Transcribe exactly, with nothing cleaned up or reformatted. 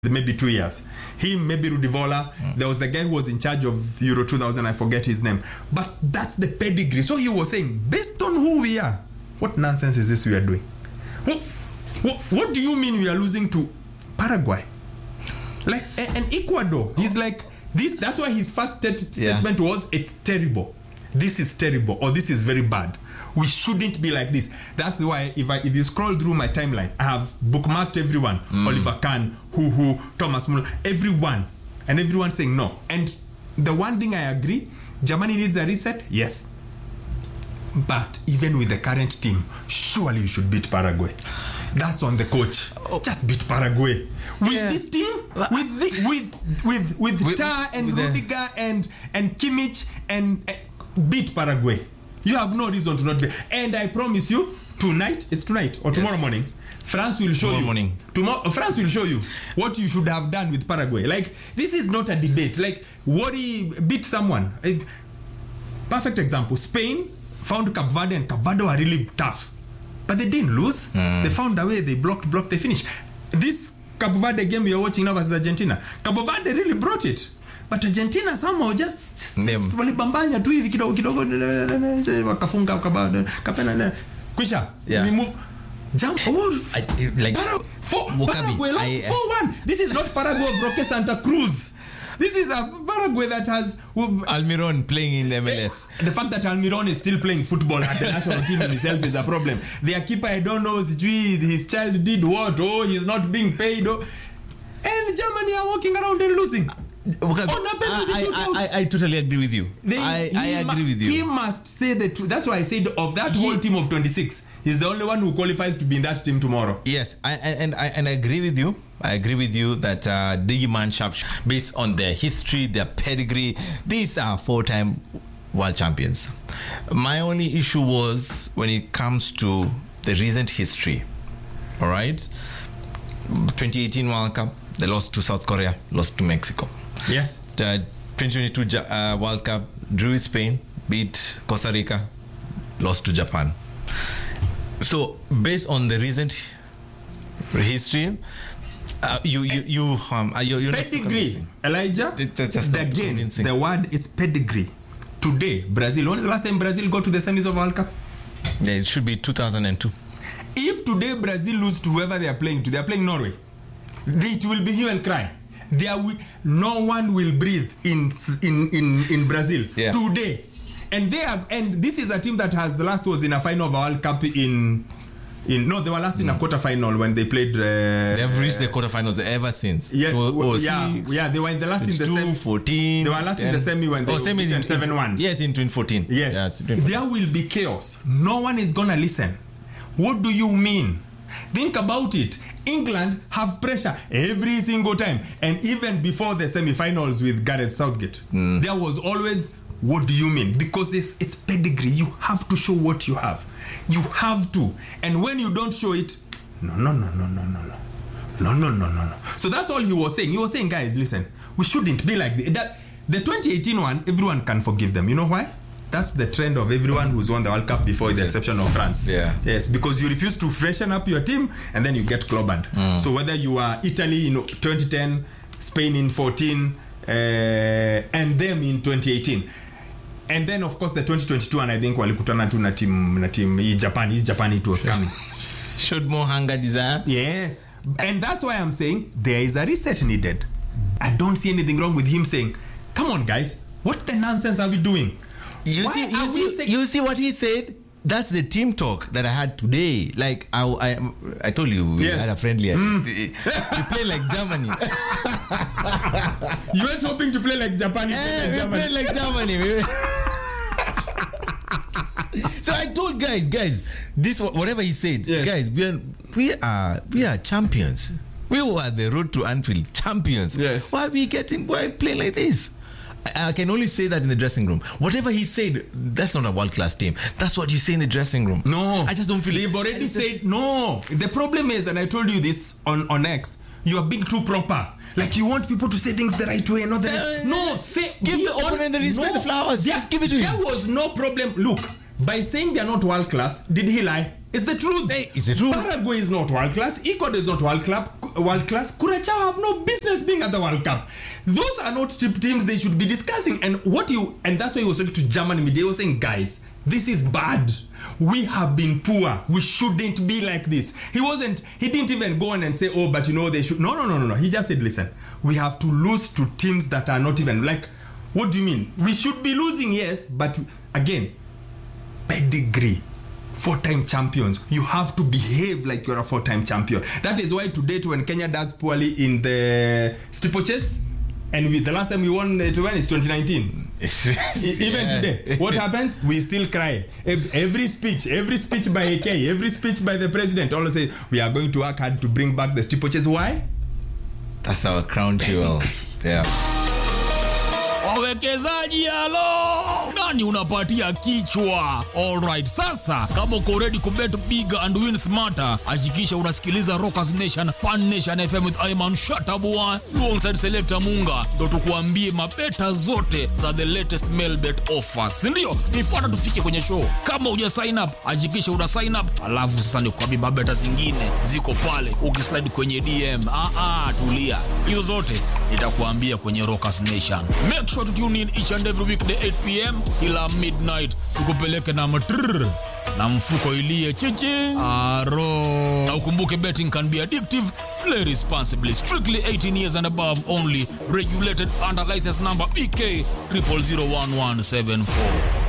maybe two years. Him, maybe Rudi Voller. Mm. There was the guy who was in charge of Euro two thousand, I forget his name. But that's the pedigree. So he was saying, based on who we are, what nonsense is this we are doing? What, what, what do you mean we are losing to Paraguay? Like, and Ecuador, he's like, this. That's why his first state, statement yeah. was, it's terrible. This is terrible, or this is very bad. We shouldn't be like this. That's why if I if you scroll through my timeline, I have bookmarked everyone. Mm. Oliver Kahn, Hu Hu, Thomas Muller, everyone. And everyone saying no. And the one thing I agree, Germany needs a reset, yes. But even with the current team, surely you should beat Paraguay. That's on the coach. Oh. Just beat Paraguay. With yeah. this team, with the, with with with, with Tah and with Rudiger the... and and Kimmich and uh, beat Paraguay. You have no reason to not be. And I promise you, tonight, it's tonight or tomorrow yes. morning, France will show tomorrow you. Morning. Tomorrow, France will show you what you should have done with Paraguay. Like, this is not a debate. Like, worry, beat someone. Perfect example. Spain found Cape Verde, and Cape Verde were really tough. But they didn't lose. Mm. They found a way. They blocked, blocked, they finished. This Cape Verde game we are watching now versus Argentina, Cape Verde really brought it. But Argentina somehow just walibambanya tu hivi kidogo kidogo wakafunga kapena kwisha we move jump forward like for Paraguay lost four one. This is not Paraguay of Roque Santa Cruz. This is a Paraguay that has Almiron playing in the M L S. The fact that Almiron is still playing football at the national team in itself is a problem. Their keeper, I don't know, his child did what, oh, he's not being paid, oh. And Germany are walking around and losing. Okay, I, I, I, I totally agree with you. They, I, I agree with you. He must say the truth. That's why I said of that he, whole team of twenty-six, he's the only one who qualifies to be in that team tomorrow. Yes, I, and I and I agree with you. I agree with you that uh, Digi Mannschaft, based on their history, their pedigree, these are four-time world champions. My only issue was when it comes to the recent history. All right, twenty eighteen World Cup, they lost to South Korea, lost to Mexico. Yes. The twenty twenty-two uh, World Cup, drew with Spain, beat Costa Rica, lost to Japan. So, based on the recent history, uh, you you you um, you you pedigree, Elijah. Just again, the word is pedigree. Today, Brazil. When was the last time Brazil got to the semis of World Cup? Yeah, it should be two thousand two. If today Brazil lose to whoever they are playing to, they are playing Norway. It will be hue and cry. There will, no one will breathe in in in, in Brazil yeah. today, and they have. And this is a team that has the last was in a final of a World Cup in in no they were last mm. in a quarter final when they played. Uh, they have reached uh, the quarterfinals ever since. Yeah, oh, yeah, yeah. They were in the last in the semi. fourteen. They were last ten, in the semi when they oh, beat seven one. Yes, in twenty fourteen. Yes, yeah, there will be chaos. No one is gonna listen. What do you mean? Think about it. England have pressure every single time, and even before the semi-finals with Gareth Southgate, mm. there was always, what do you mean? Because this it's pedigree. You have to show what you have. You have to, and when you don't show it, no, no, no, no, no, no, no, no, no, no, no, no. So that's all he was saying. He was saying, guys, listen, we shouldn't be like this. That the twenty eighteen one, everyone can forgive them. You know why? That's the trend of everyone who's won the World Cup before, with the exception of France. Yeah. Yes, because you refuse to freshen up your team and then you get clobbered. Mm. So whether you are Italy in twenty ten, Spain in fourteen, uh, and them in twenty eighteen. And then, of course, the twenty twenty-two, and I think walikutana tu na team, na team Japan, East Japan, it was coming. Showed more hunger, desire. Yes. And that's why I'm saying there is a reset needed. I don't see anything wrong with him saying, come on, guys, what the nonsense are we doing? You Why see, you see, saying- you see what he said? That's the team talk that I had today. Like I, I, I told you we yes. had a friendly. Mm. We play like Germany. You weren't hoping to play like Japan. Yeah, we Germany. played like Germany. So I told guys, guys, this whatever he said, yes. guys, we are, we are, we are champions. We were at the road to Anfield champions. Yes. Why are we getting? Why playing like this? I can only say that in the dressing room. Whatever he said, that's not a world-class team. That's what you say in the dressing room. No. I just don't feel They've it. already said, no. The problem is, and I told you this on, on X, you are being too proper. Like you want people to say things the right way and not the right. No, say give the opponent the respect, no. the flowers. Yeah, just give it to him. There was no problem. Look, by saying they are not world class, did he lie? It's the truth. Hey, it's the truth. Paraguay is not world class. Ecuador is not world class. world class. Curacao have no business being at the World Cup. Those are not teams they should be discussing. And what you and that's why he was talking to German media. He was saying, guys, this is bad. We have been poor. We shouldn't be like this. He wasn't. He didn't even go on and say, oh, but you know they should. No, no, no, no, no. He just said, listen, we have to lose to teams that are not even like. What do you mean? We should be losing, yes, but again, pedigree. Four-time champions. You have to behave like you're a four-time champion. That is why today, when Kenya does poorly in the steeplechase, and we, the last time we won it when is twenty nineteen. Even yeah. today, what happens? We still cry. Every speech, every speech by A K, every speech by the president, always say we are going to work hard to bring back the steeplechase. Why? That's our crown jewel. Yeah. Wawekezaji halo, nani unapatia kichwa? Alright, sasa kama uko ready kubet big and win smarter, hakikisha unasikiliza Rockers Nation Pan Nation F M with Ayman Shatabua alongside Selector Munga, ndo tukuambie mabeta zote za the latest mail bet offers. Ndio, nifuata tufike kwenye show. Kama uja sign up, hakikisha una sign up, alafu sasa ndio kuambia mabeta zingine ziko pale. Ukislide kwenye D M, ah ah tulia. Hizo zote nitakuambia kwenye Rockers Nation. Make sure to tune in each and every weekday eight p.m. ila midnight. Tukupeleke na matrrr na mfuko ilie chichi aro. Na ukumbuke betting can be addictive. Play responsibly. Strictly eighteen years and above only. Regulated under license number B K zero zero zero one one seven four.